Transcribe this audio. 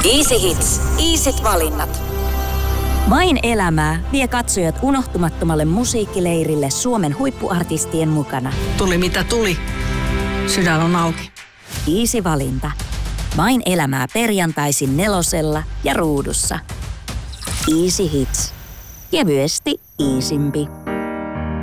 Easy Hits. Easyt valinnat. Vain elämää vie katsojat unohtumattomalle musiikkileirille Suomen huippuartistien mukana. Tuli mitä tuli. Sydän on auki. Easy valinta. Vain elämää perjantaisin 4 ja Ruudussa. Easy Hits. Kevyesti easympi.